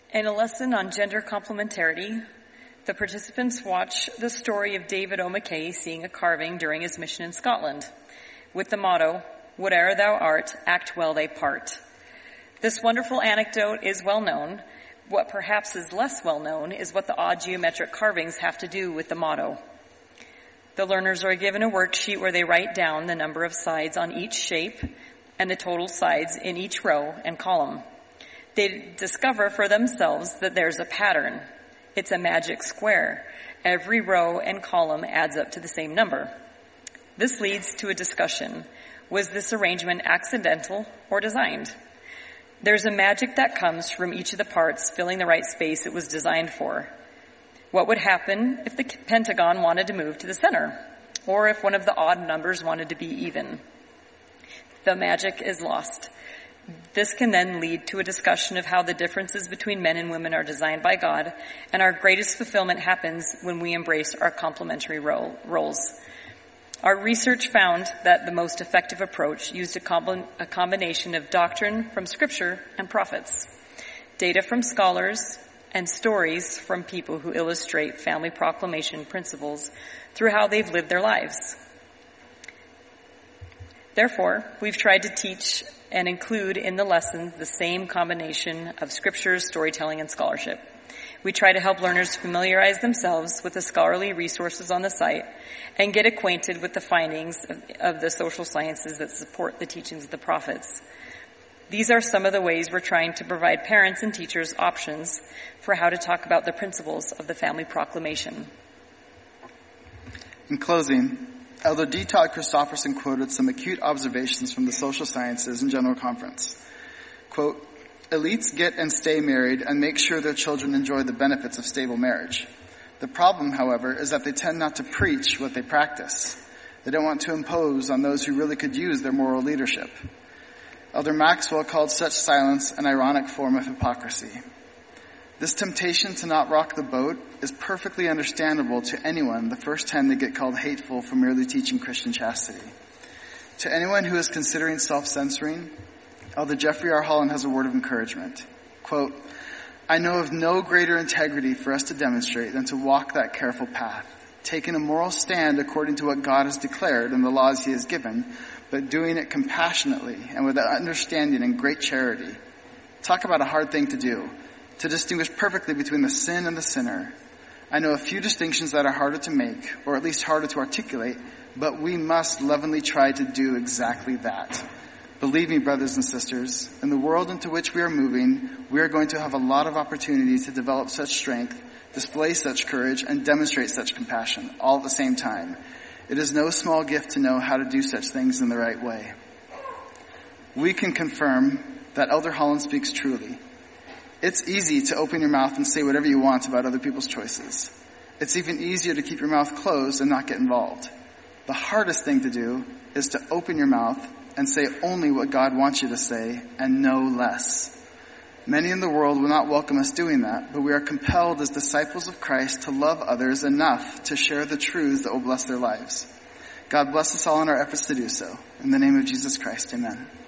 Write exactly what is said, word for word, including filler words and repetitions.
In a lesson on gender complementarity, the participants watch the story of David O'Mackay seeing a carving during his mission in Scotland, with the motto, "Whate'er thou art, act well thy part." This wonderful anecdote is well known. What perhaps is less well known is what the odd geometric carvings have to do with the motto. The learners are given a worksheet where they write down the number of sides on each shape and the total sides in each row and column. They discover for themselves that there's a pattern. It's a magic square. Every row and column adds up to the same number. This leads to a discussion. Was this arrangement accidental or designed? There's a magic that comes from each of the parts filling the right space it was designed for. What would happen if the pentagon wanted to move to the center, or if one of the odd numbers wanted to be even? The magic is lost. This can then lead to a discussion of how the differences between men and women are designed by God, and our greatest fulfillment happens when we embrace our complementary role, roles. Our research found that the most effective approach used a, com- a combination of doctrine from Scripture and prophets, data from scholars, and stories from people who illustrate family proclamation principles through how they've lived their lives. Therefore, we've tried to teach and include in the lessons the same combination of scriptures, storytelling, and scholarship. We try to help learners familiarize themselves with the scholarly resources on the site and get acquainted with the findings of, of the social sciences that support the teachings of the prophets. These are some of the ways we're trying to provide parents and teachers options for how to talk about the principles of the family proclamation. In closing, Elder D. Todd Christofferson quoted some acute observations from the Social Sciences and General Conference. Quote, "Elites get and stay married and make sure their children enjoy the benefits of stable marriage. The problem, however, is that they tend not to preach what they practice. They don't want to impose on those who really could use their moral leadership." Elder Maxwell called such silence an ironic form of hypocrisy. This temptation to not rock the boat is perfectly understandable to anyone the first time they get called hateful for merely teaching Christian chastity. To anyone who is considering self-censoring, Elder Jeffrey R. Holland has a word of encouragement. Quote, "I know of no greater integrity for us to demonstrate than to walk that careful path, taking a moral stand according to what God has declared and the laws he has given, but doing it compassionately and with understanding and great charity. Talk about a hard thing to do, to distinguish perfectly between the sin and the sinner. I know a few distinctions that are harder to make, or at least harder to articulate, but we must lovingly try to do exactly that. Believe me, brothers and sisters, in the world into which we are moving, we are going to have a lot of opportunities to develop such strength, display such courage, and demonstrate such compassion, all at the same time. It is no small gift to know how to do such things in the right way." We can confirm that Elder Holland speaks truly. It's easy to open your mouth and say whatever you want about other people's choices. It's even easier to keep your mouth closed and not get involved. The hardest thing to do is to open your mouth and say only what God wants you to say and no less. Many in the world will not welcome us doing that, but we are compelled as disciples of Christ to love others enough to share the truths that will bless their lives. God bless us all in our efforts to do so. In the name of Jesus Christ, amen.